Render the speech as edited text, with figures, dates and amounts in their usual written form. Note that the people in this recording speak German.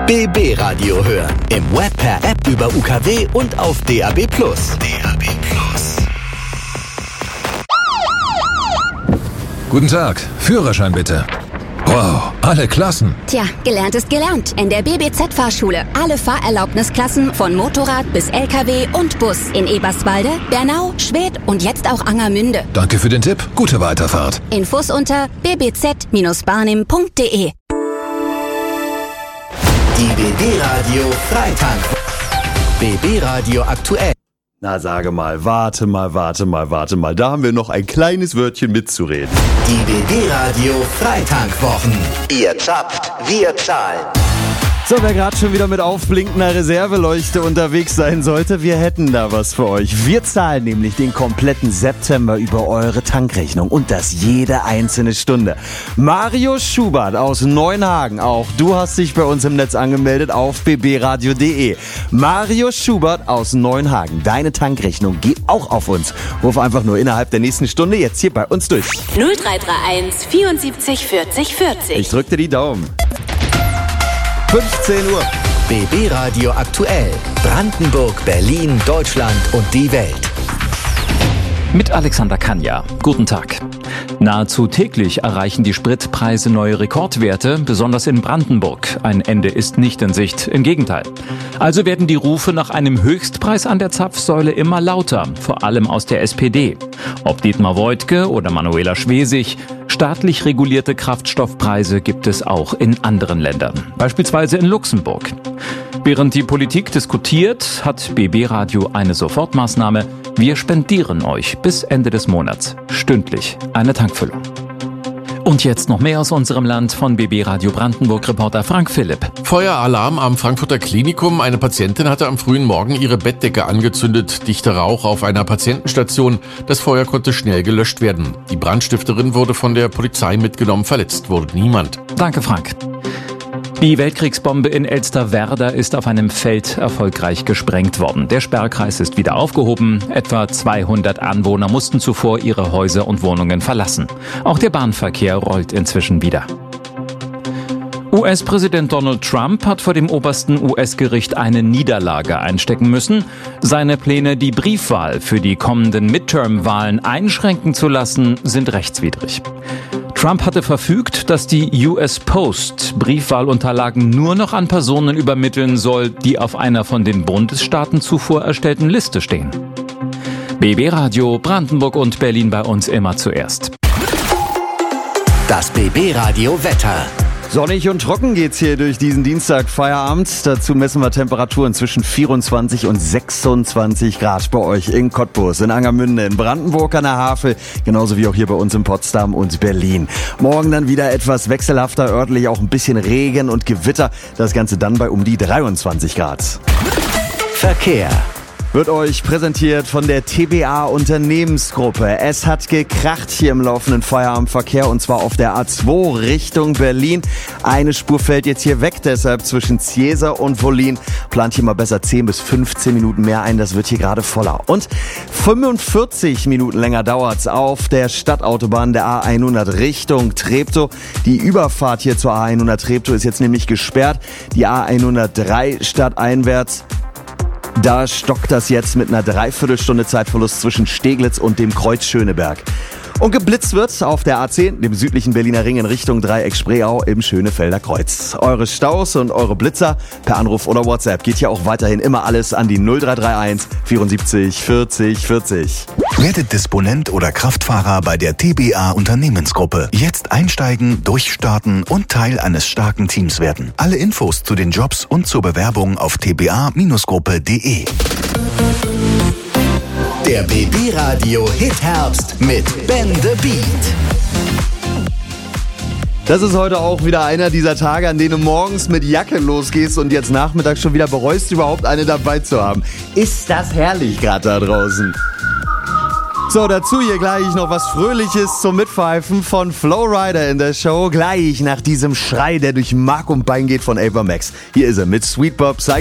BB Radio hören. Im Web, per App, über UKW und auf DAB+. DAB+. Guten Tag, Führerschein bitte. Wow, alle Klassen. Tja, gelernt ist gelernt. In der BBZ-Fahrschule. Alle Fahrerlaubnisklassen von Motorrad bis LKW und Bus. In Eberswalde, Bernau, Schwedt und jetzt auch Angermünde. Danke für den Tipp. Gute Weiterfahrt. Infos unter bbz-barnim.de. Die BB Radio Freitag. BB Radio aktuell. Na, sage mal, warte mal. Da haben wir noch ein kleines Wörtchen mitzureden. Die BB Radio Freitagwochen. Ihr zappt, wir zahlen. So, wer gerade schon wieder mit aufblinkender Reserveleuchte unterwegs sein sollte, wir hätten da was für euch. Wir zahlen nämlich den kompletten September über eure Tankrechnung und das jede einzelne Stunde. Mario Schubert aus Neuenhagen, auch du hast dich bei uns im Netz angemeldet auf bbradio.de. Mario Schubert aus Neuenhagen, deine Tankrechnung geht auch auf uns. Ruf einfach nur innerhalb der nächsten Stunde jetzt hier bei uns durch. 0331 74 40 40. Ich drück dir die Daumen. 15 Uhr. BB Radio aktuell. Brandenburg, Berlin, Deutschland und die Welt. Mit Alexander Kanja. Guten Tag. Nahezu täglich erreichen die Spritpreise neue Rekordwerte, besonders in Brandenburg. Ein Ende ist nicht in Sicht, im Gegenteil. Also werden die Rufe nach einem Höchstpreis an der Zapfsäule immer lauter, vor allem aus der SPD. Ob Dietmar Woidke oder Manuela Schwesig, staatlich regulierte Kraftstoffpreise gibt es auch in anderen Ländern, beispielsweise in Luxemburg. Während die Politik diskutiert, hat BB Radio eine Sofortmaßnahme. Wir spendieren euch bis Ende des Monats stündlich eine Tankfüllung. Und jetzt noch mehr aus unserem Land von BB Radio Brandenburg-Reporter Frank Philipp. Feueralarm am Frankfurter Klinikum. Eine Patientin hatte am frühen Morgen ihre Bettdecke angezündet. Dichter Rauch auf einer Patientenstation. Das Feuer konnte schnell gelöscht werden. Die Brandstifterin wurde von der Polizei mitgenommen. Verletzt wurde niemand. Danke, Frank. Die Weltkriegsbombe in Elsterwerda ist auf einem Feld erfolgreich gesprengt worden. Der Sperrkreis ist wieder aufgehoben. Etwa 200 Anwohner mussten zuvor ihre Häuser und Wohnungen verlassen. Auch der Bahnverkehr rollt inzwischen wieder. US-Präsident Donald Trump hat vor dem obersten US-Gericht eine Niederlage einstecken müssen. Seine Pläne, die Briefwahl für die kommenden Midterm-Wahlen einschränken zu lassen, sind rechtswidrig. Trump hatte verfügt, dass die US Post Briefwahlunterlagen nur noch an Personen übermitteln soll, die auf einer von den Bundesstaaten zuvor erstellten Liste stehen. BB Radio Brandenburg und Berlin bei uns immer zuerst. Das BB Radio Wetter. Sonnig und trocken geht's hier durch diesen Dienstag Feierabend. Dazu messen wir Temperaturen zwischen 24 und 26 Grad bei euch in Cottbus, in Angermünde, in Brandenburg an der Havel, genauso wie auch hier bei uns in Potsdam und Berlin. Morgen dann wieder etwas wechselhafter, örtlich auch ein bisschen Regen und Gewitter. Das Ganze dann bei um die 23 Grad. Verkehr. Wird euch präsentiert von der TBA Unternehmensgruppe. Es hat gekracht hier im laufenden Feierabendverkehr und zwar auf der A2 Richtung Berlin. Eine Spur fällt jetzt hier weg, deshalb zwischen Zieser und Wollin plant hier mal besser 10 bis 15 Minuten mehr ein. Das wird hier gerade voller. Und 45 Minuten länger dauert's auf der Stadtautobahn der A100 Richtung Treptow. Die Überfahrt hier zur A100 Treptow ist jetzt nämlich gesperrt. Die A103 stadteinwärts. Da stockt das jetzt mit einer Dreiviertelstunde Zeitverlust zwischen Steglitz und dem Kreuz Schöneberg. Und geblitzt wird auf der A10, dem südlichen Berliner Ring in Richtung Dreieck Spreeau im Schönefelder Kreuz. Eure Staus und eure Blitzer per Anruf oder WhatsApp geht hier auch weiterhin immer alles an die 0331 74 40 40. Werdet Disponent oder Kraftfahrer bei der TBA Unternehmensgruppe. Jetzt einsteigen, durchstarten und Teil eines starken Teams werden. Alle Infos zu den Jobs und zur Bewerbung auf tba-gruppe.de. Der BB Radio Hit Herbst mit Ben the Beat. Das ist heute auch wieder einer dieser Tage, an denen du morgens mit Jacke losgehst und jetzt nachmittags schon wieder bereust, überhaupt eine dabei zu haben. Ist das herrlich gerade da draußen. So, dazu hier gleich noch was Fröhliches zum Mitpfeifen von Flowrider in der Show. Gleich nach diesem Schrei, der durch Mark und Bein geht von Ava Max. Hier ist er mit Sweet Bob Psycho.